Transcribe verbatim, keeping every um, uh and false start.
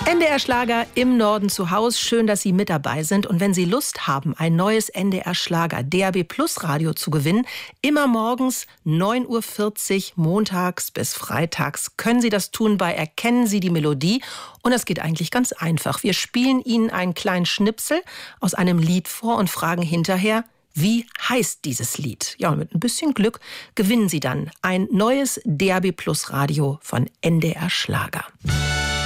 N D R Schlager im Norden zu Haus. Schön, dass Sie mit dabei sind. Und wenn Sie Lust haben, ein neues N D R Schlager D A B Plus Radio zu gewinnen, immer morgens neun Uhr vierzig, montags bis freitags, können Sie das tun bei Erkennen Sie die Melodie. Und das geht eigentlich ganz einfach. Wir spielen Ihnen einen kleinen Schnipsel aus einem Lied vor und fragen hinterher, wie heißt dieses Lied? Ja, und mit ein bisschen Glück gewinnen Sie dann ein neues D A B Plus Radio von N D R Schlager.